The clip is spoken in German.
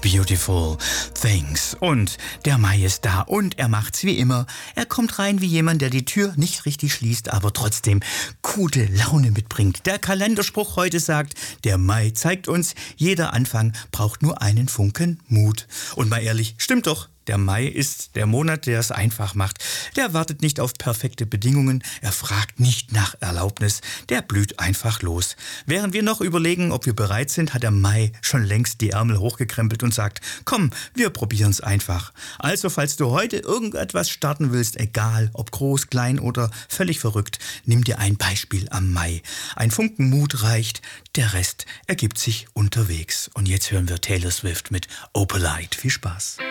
Beautiful Things. Und der Mai ist da und er macht's wie immer. Er kommt rein wie jemand, der die Tür nicht richtig schließt, aber trotzdem gute Laune mitbringt. Der Kalenderspruch heute sagt, der Mai zeigt uns, jeder Anfang braucht nur einen Funken Mut. Und mal ehrlich, stimmt doch. Der Mai ist der Monat, der es einfach macht. Der wartet nicht auf perfekte Bedingungen, er fragt nicht nach Erlaubnis, der blüht einfach los. Während wir noch überlegen, ob wir bereit sind, hat der Mai schon längst die Ärmel hochgekrempelt und sagt, komm, wir probieren's einfach. Also, falls du heute irgendetwas starten willst, egal ob groß, klein oder völlig verrückt, nimm dir ein Beispiel am Mai. Ein Funken Mut reicht, der Rest ergibt sich unterwegs. Und jetzt hören wir Taylor Swift mit Opalite. Viel Spaß.